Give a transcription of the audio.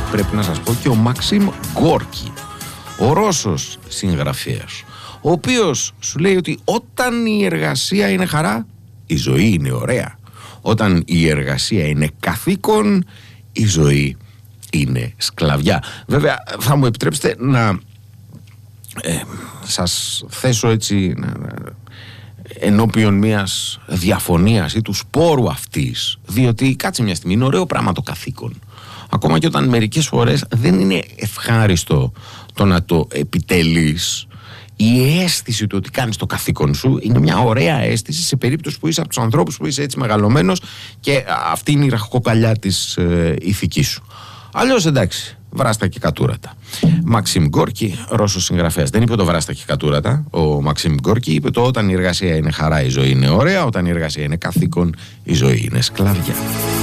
πρέπει να σας πω και ο Μαξίμ Γκόρκι, ο Ρώσος συγγραφέας, ο οποίος σου λέει ότι όταν η εργασία είναι χαρά, η ζωή είναι ωραία. Όταν η εργασία είναι καθήκον, η ζωή είναι σκλαβιά. Βέβαια θα μου επιτρέψετε να σας θέσω έτσι ενώπιον μιας διαφωνίας ή του σπόρου αυτής, διότι κάτσε μια στιγμή, είναι ωραίο πράγμα το καθήκον, ακόμα και όταν μερικές φορές δεν είναι ευχάριστο το να το επιτελείς. Η αίσθηση του ότι κάνεις το καθήκον σου είναι μια ωραία αίσθηση σε περίπτωση που είσαι από τους ανθρώπους που είσαι έτσι μεγαλωμένος και αυτή είναι η ραχοκοκαλιά της ηθικής σου. Αλλιώς εντάξει, βράστα και κατούρατα. Μαξίμ Γκόρκι, Ρώσος συγγραφέας. Δεν είπε το βράστα και κατούρατα. Ο Μαξίμ Γκόρκι είπε το όταν η εργασία είναι χαρά, η ζωή είναι ωραία. Όταν η εργασία είναι καθήκον, η ζωή είναι σκλαβιά.